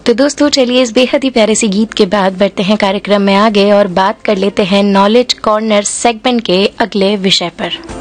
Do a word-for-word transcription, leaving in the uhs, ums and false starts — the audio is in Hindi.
तो दोस्तों चलिए इस बेहद ही प्यारे सी गीत के बाद बढ़ते हैं कार्यक्रम में आगे और बात कर लेते हैं नॉलेज कॉर्नर सेगमेंट के अगले विषय पर।